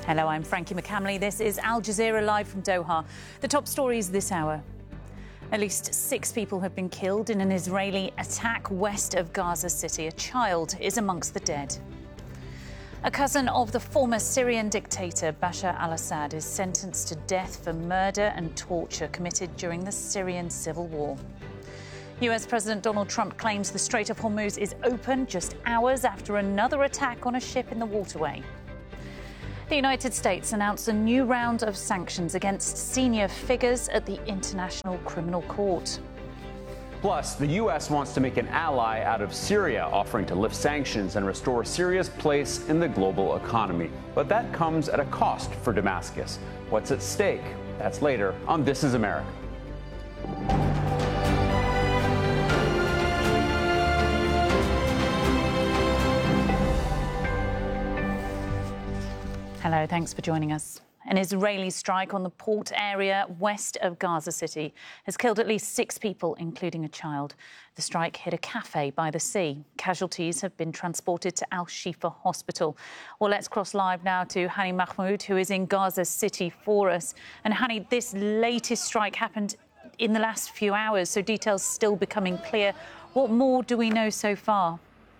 Hello, I'm Frankie McCamley. This is Al Jazeera live from Doha. The top stories this hour. At least 6 people have been killed in an Israeli attack west of Gaza City. A child is amongst the dead. A cousin of the former Syrian dictator Bashar al-Assad is sentenced to death for murder and torture committed during the Syrian civil war. US President Donald Trump claims the Strait of Hormuz is open just hours after another attack on a ship in the waterway. The United States announced a new round of sanctions against senior figures at the International Criminal Court. Plus, the U.S. wants to make an ally out of Syria, offering to lift sanctions and restore Syria's place in the global economy. But that comes at a cost for Damascus. What's at stake? That's later on This is America. Hello, thanks for joining us. An Israeli strike on the port area west of Gaza City has killed at least 6 people, including a child. The strike hit a cafe by the sea. Casualties have been transported to Al-Shifa Hospital. Well, let's cross live now to Hani Mahmoud, who is in Gaza City for us. And Hani, this latest strike happened in the last few hours, so details still becoming clear. What more do we know so far?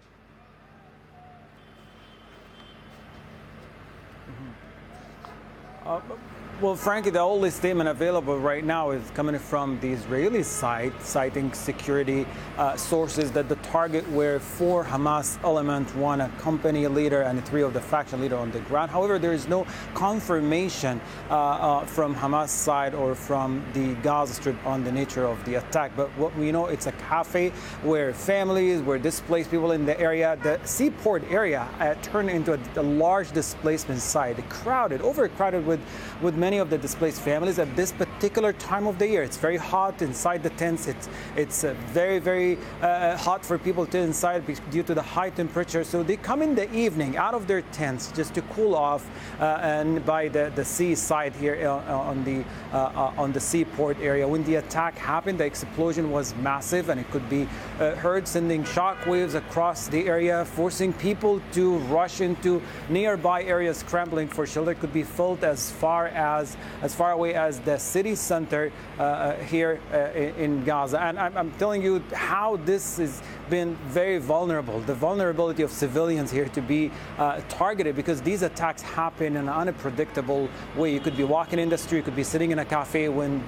Well, Frankie, the only statement available right now is coming from the Israeli side, citing security sources that the target were 4 Hamas elements, 1 a company leader and 3 of the faction leader on the ground. However, there is no confirmation from Hamas side or from the Gaza Strip on the nature of the attack. But what we know, it's a cafe where families, where displaced people in the area, the seaport area turned into a large displacement site, crowded, overcrowded with many of the displaced families at this particular time of the year. It's very hot inside the tents. It's very hot for people to inside due to the high temperature. So they come in the evening out of their tents just to cool off and by the seaside here on the seaport area. When the attack happened, the explosion was massive and it could be heard sending shock waves across the area, forcing people to rush into nearby areas scrambling for shelter. It could be felt as far away as the city center here in Gaza. And I'm telling you how this has been very vulnerable, the vulnerability of civilians here to be targeted, because these attacks happen in an unpredictable way. You could be walking in the street, you could be sitting in a cafe when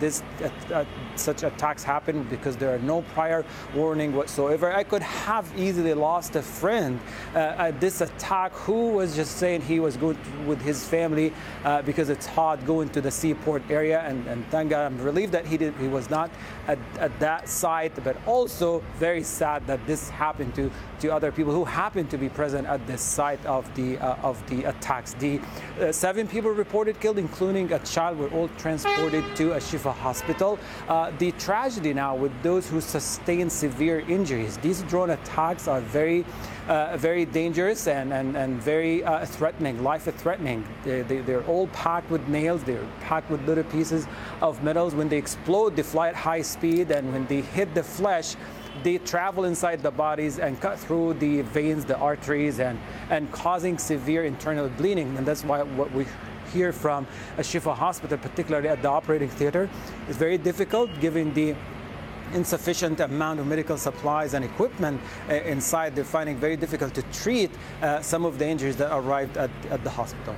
such attacks happen because there are no prior warning whatsoever. I could have easily lost a friend at this attack who was just saying he was going with his family because it's hot, going to the seaport area, and thank God, I'm relieved that he was not at that site, but also very sad that this happened to other people who happened to be present at this site of the attacks. The 7 people reported killed, including a child, were all transported to Al-Shifa Hospital. The tragedy now with those who sustain severe injuries. These drone attacks are very dangerous and very threatening, life-threatening. They're all packed with nails. They're packed with little pieces of metals. When they explode, they fly at high speed, and when they hit the flesh, they travel inside the bodies and cut through the veins, the arteries, and causing severe internal bleeding. And that's why what we hear from Al-Shifa Hospital, particularly at the operating theater, is very difficult given the insufficient amount of medical supplies and equipment inside. They're finding very difficult to treat some of the injuries that arrived at the hospital.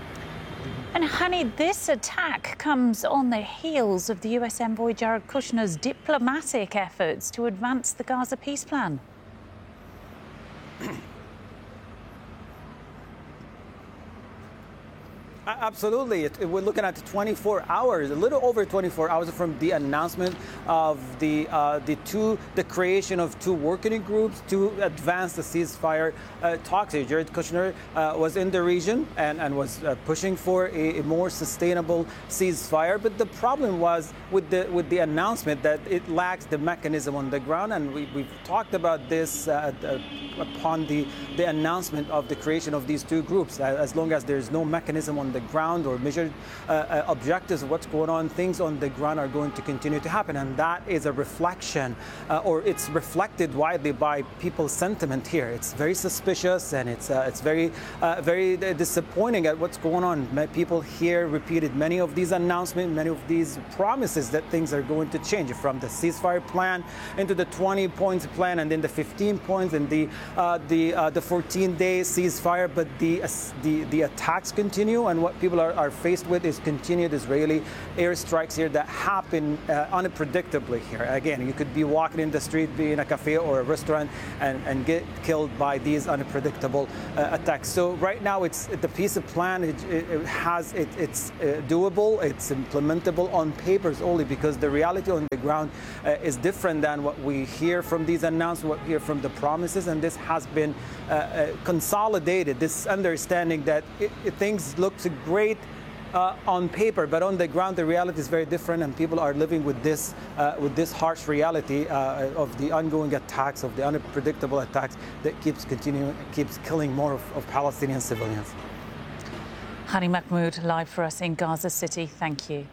And Hani, this attack comes on the heels of the US envoy Jared Kushner's diplomatic efforts to advance the Gaza peace plan. Absolutely. We're looking at 24 hours, a little over 24 hours from the announcement of the creation of 2 working groups to advance the ceasefire talks. Jared Kushner was in the region and was pushing for a more sustainable ceasefire. But the problem was with the announcement that it lacks the mechanism on the ground. And we've talked about this upon the announcement of the creation of these 2 groups. As long as there's no mechanism on the the ground or measured objectives of what's going on, things on the ground are going to continue to happen. And that is a reflection, or it's reflected widely by people's sentiment here. It's very suspicious, and it's very disappointing at what's going on. People here repeated many of these announcements, many of these promises that things are going to change, from the ceasefire plan into the 20-point plan, and then the 15 points and the 14-day ceasefire. But the attacks continue, and what people are faced with is continued Israeli airstrikes here that happen unpredictably here. Again, you could be walking in the street, be in a cafe or a restaurant, and get killed by these unpredictable attacks. So right now, it's the piece of plan. It's doable, it's implementable on papers only, because the reality on the ground is different than what we hear from these announcements, what we hear from the promises, and this has been consolidated, this understanding that things look great on paper, but on the ground the reality is very different, and people are living with this harsh reality of the ongoing attacks, of the unpredictable attacks that keeps killing more of Palestinian civilians. Hani Mahmoud, live for us in Gaza City. Thank you.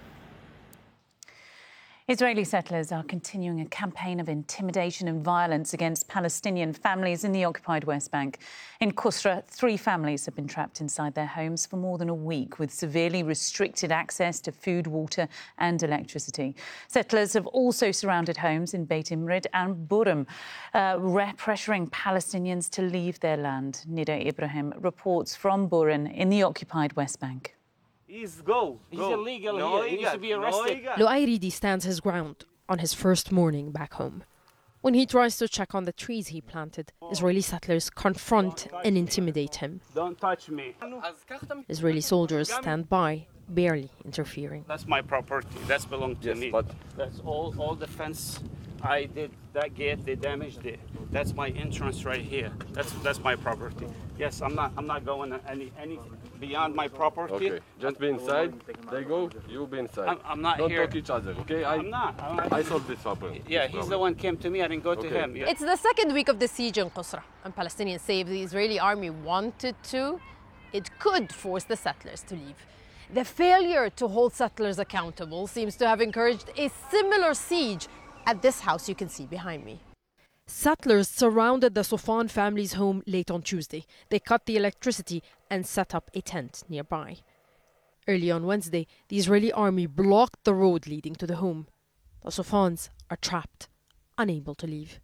Israeli settlers are continuing a campaign of intimidation and violence against Palestinian families in the occupied West Bank. In Qusra, 3 families have been trapped inside their homes for more than a week, with severely restricted access to food, water and electricity. Settlers have also surrounded homes in Beit Imrid and Burum, pressuring Palestinians to leave their land. Nida Ibrahim reports from Burum in the occupied West Bank. He's illegal here. He needs to be arrested. Luayridi stands his ground on his first morning back home. When he tries to check on the trees he planted, Israeli settlers confront and intimidate him. Don't touch me. Israeli soldiers stand by, barely interfering. That's my property. That belongs to me. But that's all the fence I did. That gate, they damaged it. That's my entrance right here. That's my property. Yes, I'm not going any beyond my property. Okay, just be inside. They go, you be inside. I'm not Don't here. Don't talk each other, okay? I'm not. I solved this problem. Yeah, he's the one came to me. I didn't go to him. Yeah. It's the second week of the siege in Qusra, and Palestinians say if the Israeli army wanted to, it could force the settlers to leave. The failure to hold settlers accountable seems to have encouraged a similar siege at this house you can see behind me. Settlers surrounded the Sofan family's home late on Tuesday. They cut the electricity and set up a tent nearby. Early on Wednesday, the Israeli army blocked the road leading to the home. The Sofans are trapped, unable to leave.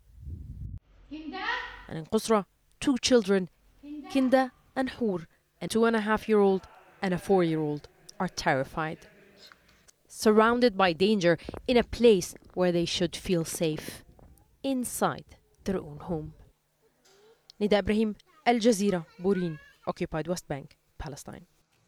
And in Qusra, 2 children, Kinda and Hur, a 2.5-year-old and a 4-year-old, are terrified. Surrounded by danger in a place where they should feel safe, inside their own home. Nida Ibrahim, Al Jazeera, Burin, occupied West Bank, Palestine.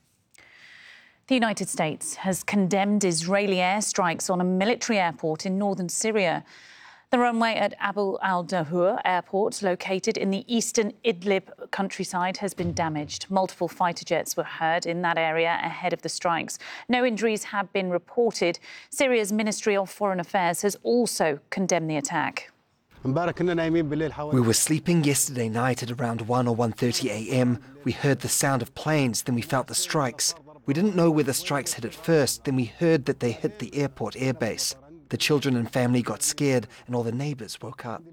The United States has condemned Israeli airstrikes on a military airport in northern Syria. The runway at Abu al-Dahur airport, located in the eastern Idlib countryside, has been damaged. Multiple fighter jets were heard in that area ahead of the strikes. No injuries have been reported. Syria's Ministry of Foreign Affairs has also condemned the attack. We were sleeping yesterday night at around 1 or 1:30 a.m. We heard the sound of planes, then we felt the strikes. We didn't know where the strikes hit at first, then we heard that they hit the airport airbase. The children and family got scared and all the neighbours woke up.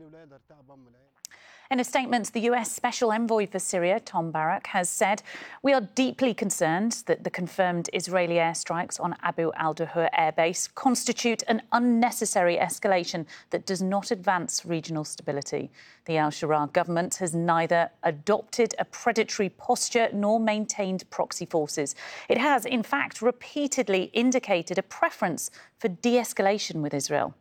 In a statement, the US Special Envoy for Syria, Tom Barak, has said, "We are deeply concerned that the confirmed Israeli airstrikes on Abu al-Dahur airbase constitute an unnecessary escalation that does not advance regional stability. The al-Sharaa government has neither adopted a predatory posture nor maintained proxy forces. It has, in fact, repeatedly indicated a preference for de-escalation with Israel."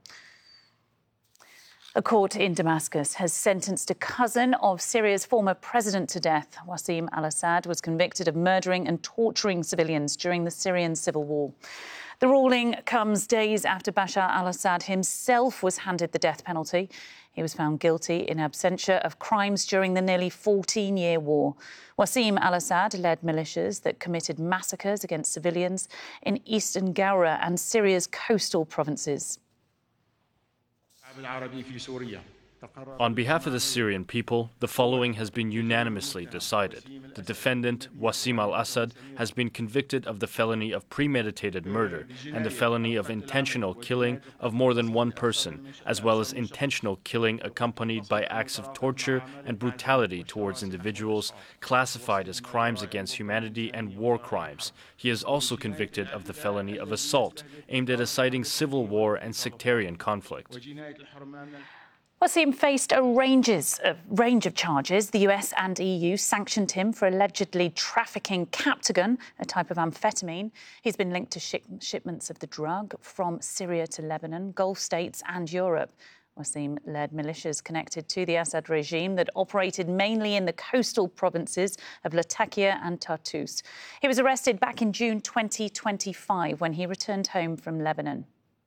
A court in Damascus has sentenced a cousin of Syria's former president to death. Wassim al-Assad was convicted of murdering and torturing civilians during the Syrian civil war. The ruling comes days after Bashar al-Assad himself was handed the death penalty. He was found guilty in absentia of crimes during the nearly 14-year war. Wassim al-Assad led militias that committed massacres against civilians in eastern Ghouta and Syria's coastal provinces. On behalf of the Syrian people, the following has been unanimously decided. The defendant, Wassim al-Assad, has been convicted of the felony of premeditated murder and the felony of intentional killing of more than one person, as well as intentional killing accompanied by acts of torture and brutality towards individuals classified as crimes against humanity and war crimes. He is also convicted of the felony of assault, aimed at inciting civil war and sectarian conflict. Wassim faced a range of charges. The US and EU sanctioned him for allegedly trafficking Captagon, a type of amphetamine. He's been linked to shipments of the drug from Syria to Lebanon, Gulf states and Europe. Wassim led militias connected to the Assad regime that operated mainly in the coastal provinces of Latakia and Tartus. He was arrested back in June 2025 when he returned home from Lebanon.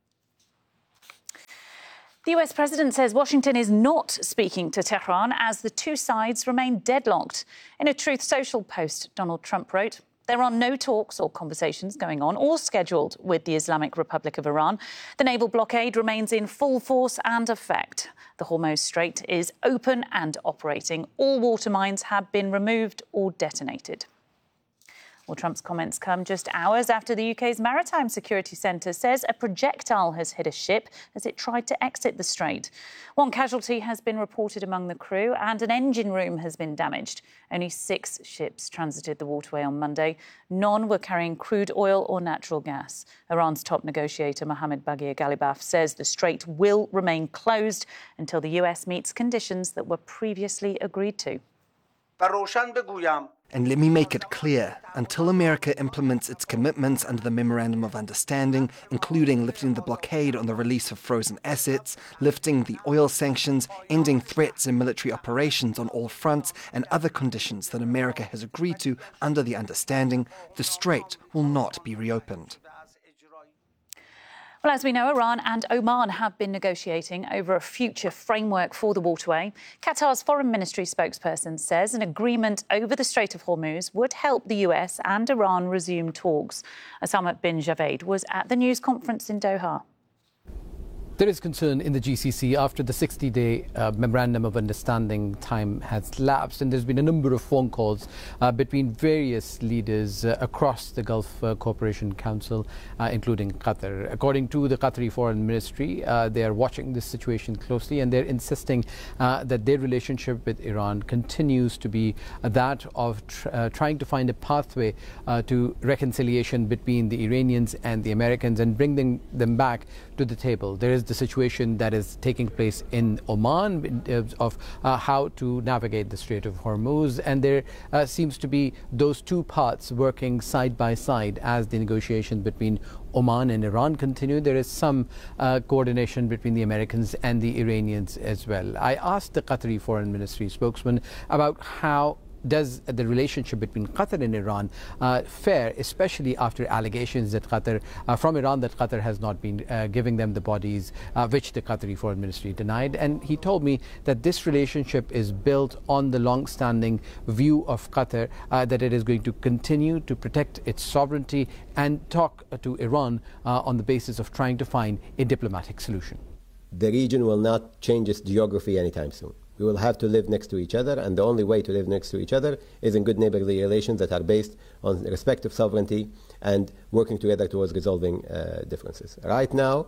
The US president says Washington is not speaking to Tehran as the two sides remain deadlocked. In a Truth Social post, Donald Trump wrote, "There are no talks or conversations going on or scheduled with the Islamic Republic of Iran. The naval blockade remains in full force and effect. The Hormuz Strait is open and operating. All water mines have been removed or detonated." Well, Trump's comments come just hours after the UK's Maritime Security Centre says a projectile has hit a ship as it tried to exit the strait. One casualty has been reported among the crew and an engine room has been damaged. Only 6 ships transited the waterway on Monday. None were carrying crude oil or natural gas. Iran's top negotiator Mohammad Baghir Ghalibaf says the strait will remain closed until the US meets conditions that were previously agreed to. And let me make it clear, until America implements its commitments under the Memorandum of Understanding, including lifting the blockade on the release of frozen assets, lifting the oil sanctions, ending threats and military operations on all fronts, and other conditions that America has agreed to under the understanding, the strait will not be reopened. Well, as we know, Iran and Oman have been negotiating over a future framework for the waterway. Qatar's foreign ministry spokesperson says an agreement over the Strait of Hormuz would help the US and Iran resume talks. Osama bin Javed was at the news conference in Doha. There is concern in the GCC after the 60-day Memorandum of Understanding time has lapsed, and there's been a number of phone calls between various leaders across the Gulf Cooperation Council, including Qatar. According to the Qatari Foreign Ministry, they are watching this situation closely, and they're insisting that their relationship with Iran continues to be that of trying to find a pathway to reconciliation between the Iranians and the Americans and bringing them back to the table. There is the situation that is taking place in Oman in terms of how to navigate the Strait of Hormuz, and there seems to be those two parts working side by side as the negotiations between Oman and Iran continue. There is some coordination between the Americans and the Iranians as well. I asked the Qatari Foreign Ministry spokesman about how does the relationship between Qatar and Iran fare, especially after allegations that from Iran that Qatar has not been giving them the bodies, which the Qatari Foreign Ministry denied. And he told me that this relationship is built on the long-standing view of Qatar that it is going to continue to protect its sovereignty and talk to Iran on the basis of trying to find a diplomatic solution. The region will not change its geography anytime soon. We will have to live next to each other, and the only way to live next to each other is in good neighborly relations that are based on respect of sovereignty and working together towards resolving differences. Right now,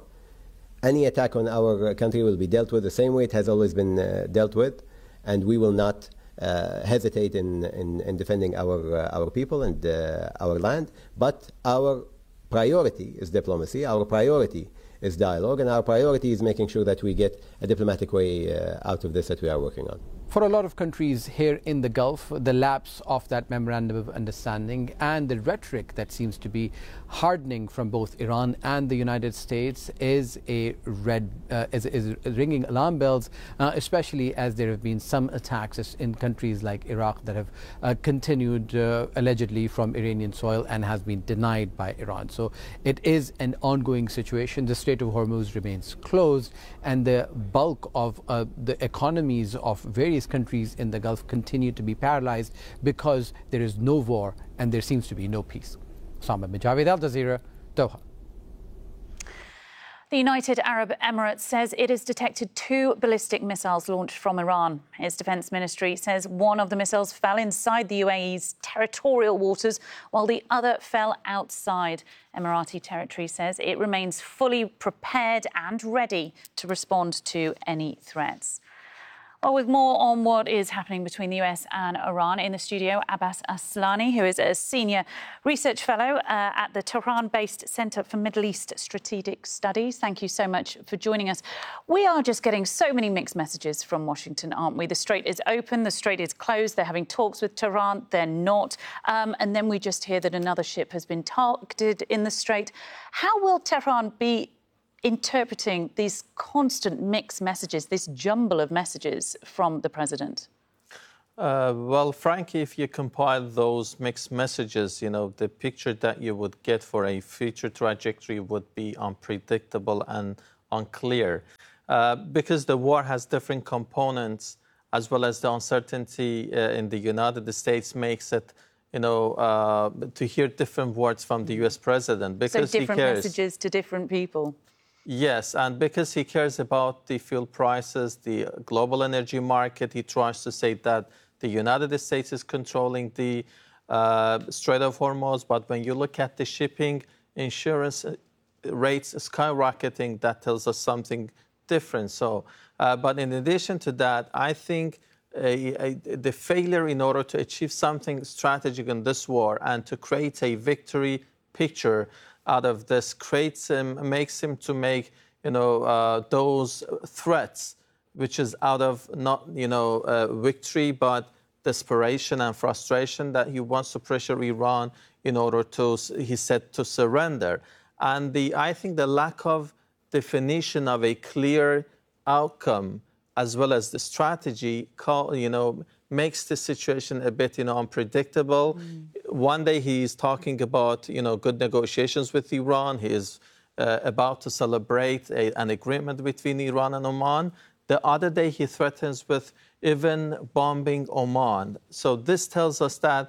any attack on our country will be dealt with the same way it has always been dealt with, and we will not hesitate in defending our people and our land. But our priority is diplomacy. Our priority is dialogue, and our priority is making sure that we get a diplomatic way out of this that we are working on. For a lot of countries here in the Gulf, the lapse of that Memorandum of Understanding and the rhetoric that seems to be hardening from both Iran and the United States is ringing alarm bells, especially as there have been some attacks in countries like Iraq that have continued allegedly from Iranian soil and has been denied by Iran. So it is an ongoing situation. The Strait of Hormuz remains closed, and the bulk of the economies of various countries in the Gulf continue to be paralyzed because there is no war and there seems to be no peace. Osama bin Javed, Al Jazeera, Doha. The United Arab Emirates says it has detected 2 ballistic missiles launched from Iran. Its defence ministry says one of the missiles fell inside the UAE's territorial waters, while the other fell outside. Emirati territory says it remains fully prepared and ready to respond to any threats. Well, with more on what is happening between the US and Iran, in the studio, Abbas Aslani, who is a senior research fellow at the Tehran-based Centre for Middle East Strategic Studies. Thank you so much for joining us. We are just getting so many mixed messages from Washington, aren't we? The Strait is open, the Strait is closed, they're having talks with Tehran, they're not. And then we just hear that another ship has been targeted in the Strait. How will Tehran be interpreting these constant mixed messages, this jumble of messages from the president? Well, frankly, if you compile those mixed messages, the picture that you would get for a future trajectory would be unpredictable and unclear. Because the war has different components, as well as the uncertainty in the United States makes it to hear different words from the U.S. president. Because so different messages to different people. Yes, and because he cares about the fuel prices, the global energy market, he tries to say that the United States is controlling the Strait of Hormuz. But when you look at the shipping insurance rates skyrocketing, that tells us something different. So, but in addition to that, I think the failure in order to achieve something strategic in this war and to create a victory picture out of this makes him to make those threats, which is out of not victory but desperation and frustration, that he wants to pressure Iran in order to, he said, to surrender. And I think the lack of definition of a clear outcome as well as the strategy makes the situation a bit unpredictable. One day he is talking about good negotiations with Iran. He is about to celebrate an agreement between Iran and Oman. The other day he threatens with even bombing Oman. So this tells us that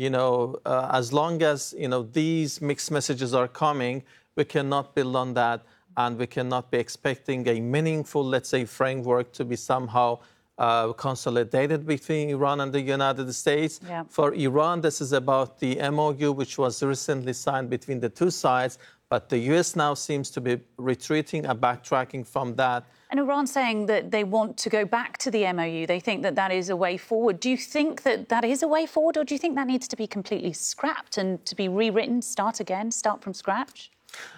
as long as these mixed messages are coming, we cannot build on that, and we cannot be expecting a meaningful, let's say, framework to be somehow consolidated between Iran and the United States. Yeah. For Iran, this is about the MOU, which was recently signed between the two sides. But the U.S. now seems to be retreating and backtracking from that. And Iran saying that they want to go back to the MOU. They think that that is a way forward. Do you think that that is a way forward, or do you think that needs to be completely scrapped and to be rewritten, start again, start from scratch?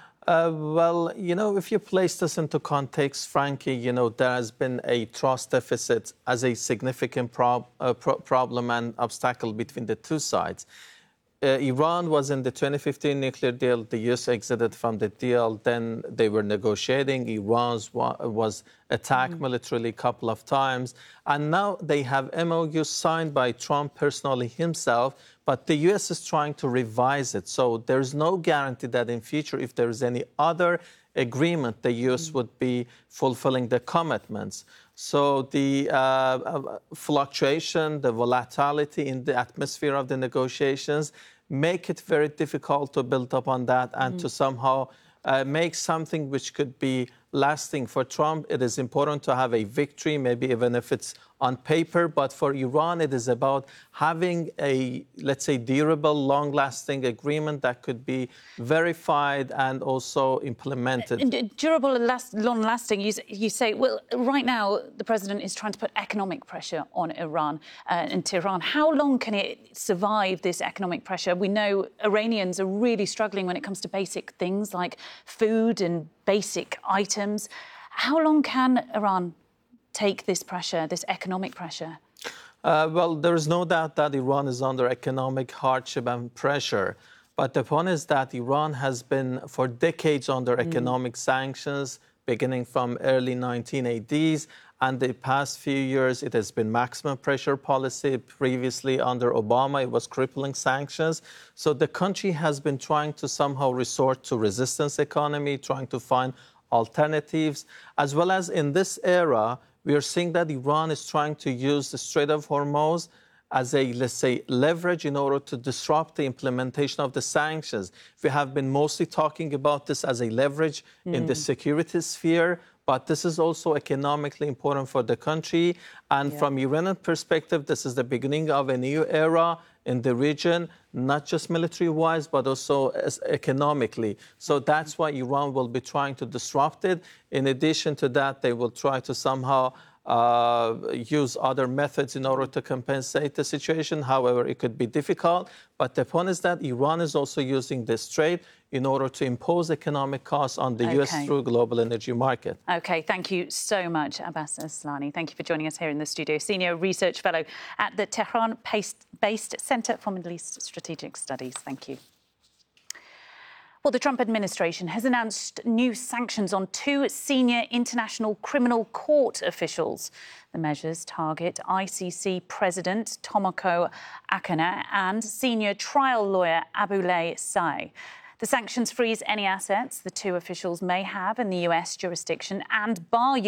Well, if you place this into context, frankly, there has been a trust deficit as a significant problem and obstacle between the two sides. Iran was in the 2015 nuclear deal. The U.S. exited from the deal. Then they were negotiating. Iran was attacked militarily a couple of times. And now they have MOU signed by Trump personally himself, but the U.S. is trying to revise it. So there's no guarantee that in future, if there's any other agreement, the U.S. would be fulfilling the commitments. So the fluctuation, the volatility in the atmosphere of the negotiations make it very difficult to build up on that and to somehow make something which could be lasting. For Trump, it is important to have a victory, maybe even if it's on paper. But for Iran, it is about having a, let's say, durable, long-lasting agreement that could be verified and also implemented. Durable and long-lasting, you say, well, right now, the president is trying to put economic pressure on Iran and Tehran. How long can it survive this economic pressure? We know Iranians are really struggling when it comes to basic things like food and basic items. How long can Iran take this pressure, this economic pressure? Well, there is no doubt that Iran is under economic hardship and pressure. But the point is that Iran has been for decades under economic sanctions, beginning from early 1980s. And the past few years, it has been maximum pressure policy. Previously, under Obama, it was crippling sanctions. So the country has been trying to somehow resort to resistance economy, trying to find alternatives, as well as in this era, we are seeing that Iran is trying to use the Strait of Hormuz as a, let's say, leverage in order to disrupt the implementation of the sanctions. We have been mostly talking about this as a leverage in the security sphere, but this is also economically important for the country. And from Iranian perspective, this is the beginning of a new era in the region, not just military-wise, but also economically. So that's why Iran will be trying to disrupt it. In addition to that, they will try to somehow use other methods in order to compensate the situation. However, it could be difficult. But the point is that Iran is also using this trade in order to impose economic costs on the U.S. through global energy market. OK, thank you so much, Abbas Aslani. Thank you for joining us here in the studio. Senior Research Fellow at the Tehran-based Centre for Middle East Strategic Studies. Thank you. Well, the Trump administration has announced new sanctions on 2 senior International Criminal Court officials. The measures target ICC President Tomoko Akana and senior trial lawyer Aboulay Saei. The sanctions freeze any assets the 2 officials may have in the US jurisdiction and bar